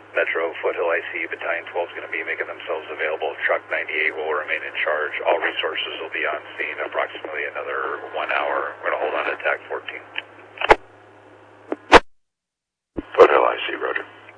Metro Foothill IC Battalion 12 is going to be making themselves available. Truck 98 will remain in charge. All resources will be on scene approximately another 1 hour. We're going to hold on to TAC 14. Foothill IC, roger.